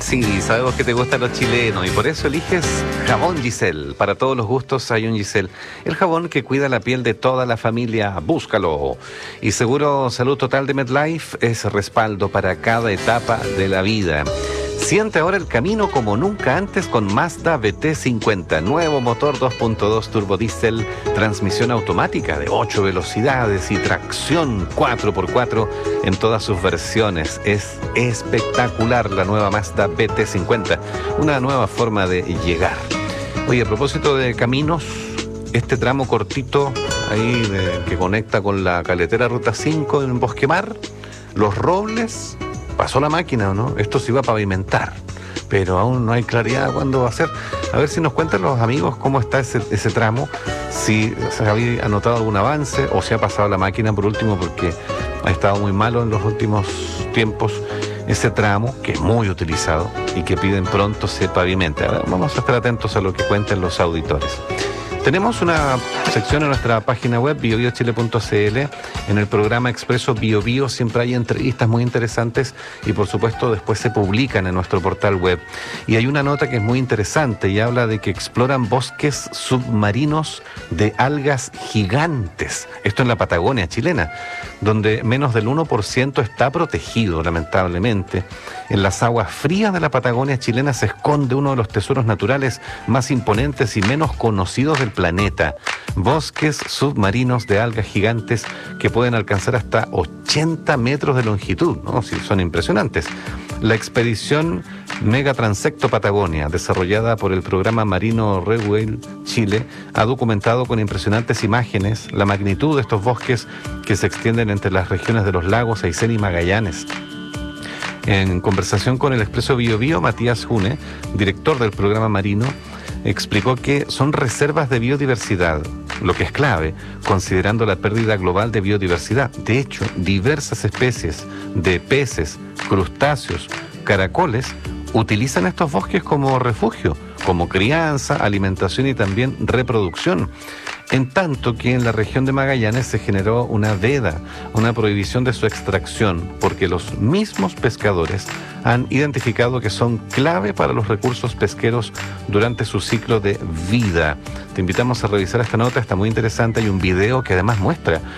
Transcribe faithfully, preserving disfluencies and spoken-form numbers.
Sí, sabemos que te gustan los chilenos y por eso eliges Jabón Giselle. Para todos los gustos hay un Giselle. El jabón que cuida la piel de toda la familia, búscalo. Y Seguro Salud Total de MedLife es respaldo para cada etapa de la vida. Siente ahora el camino como nunca antes con Mazda B T cincuenta, nuevo motor dos punto dos turbo diésel, transmisión automática de ocho velocidades y tracción cuatro por cuatro en todas sus versiones. Es espectacular la nueva Mazda B T cincuenta, una nueva forma de llegar. Oye, a propósito de caminos, este tramo cortito ahí de, que conecta con la carretera Ruta cinco en Bosquemar, Los Robles. Pasó la máquina, ¿o no? Esto se iba a pavimentar, pero aún no hay claridad cuándo va a ser. A ver si nos cuentan los amigos cómo está ese, ese tramo, si se había anotado algún avance o si ha pasado la máquina por último, porque ha estado muy malo en los últimos tiempos ese tramo, que es muy utilizado y que piden pronto se pavimente. A ver, vamos a estar atentos a lo que cuenten los auditores. Tenemos una sección en nuestra página web, bio bio chile punto c l. En el programa Expreso Bio Bio siempre hay entrevistas muy interesantes y por supuesto después se publican en nuestro portal web. Y hay una nota que es muy interesante y habla de que exploran bosques submarinos de algas gigantes. Esto en la Patagonia chilena, donde menos del uno por ciento está protegido, lamentablemente. En las aguas frías de la Patagonia chilena se esconde uno de los tesoros naturales más imponentes y menos conocidos del planeta. Bosques submarinos de algas gigantes que pueden alcanzar hasta ochenta metros de longitud, ¿no? Sí, son impresionantes. La expedición Mega Transecto Patagonia, desarrollada por el programa Marino Redwhale Chile, ha documentado con impresionantes imágenes la magnitud de estos bosques que se extienden entre las regiones de los lagos Aysén y Magallanes. En conversación con el Expreso Bio Bio, Matías June, director del programa Marino, explicó que son reservas de biodiversidad, lo que es clave, considerando la pérdida global de biodiversidad. De hecho, diversas especies de peces, crustáceos, caracoles, utilizan estos bosques como refugio, como crianza, alimentación y también reproducción. En tanto que en la región de Magallanes se generó una veda, una prohibición de su extracción, porque los mismos pescadores han identificado que son clave para los recursos pesqueros durante su ciclo de vida. Te invitamos a revisar esta nota, está muy interesante, hay un video que además muestra